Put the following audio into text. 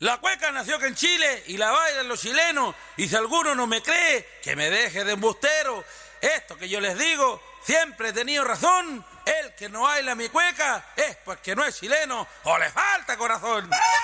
La cueca nació que en Chile y la bailan los chilenos. Y si alguno no me cree, que me deje de embustero. Esto que yo les digo, siempre he tenido razón. El que no baila mi cueca es porque no es chileno o le falta corazón.